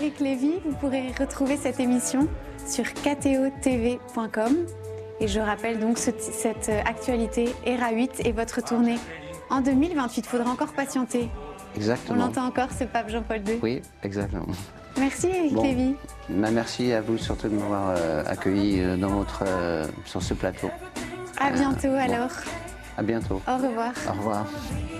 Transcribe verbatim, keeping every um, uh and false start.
Eric Lévy, vous pourrez retrouver cette émission sur k t o t v point com. Et je rappelle donc ce, cette actualité E R A huit et votre tournée en deux mille vingt-huit. Il faudra encore patienter. Exactement. On entend encore ce pape Jean-Paul deux. Oui, exactement. Merci Eric Bon. Lévy. Bah, merci à vous surtout de m'avoir euh, accueilli euh, dans votre, euh, sur ce plateau. À bientôt Euh, bon. alors. À bientôt. Au revoir. Au revoir.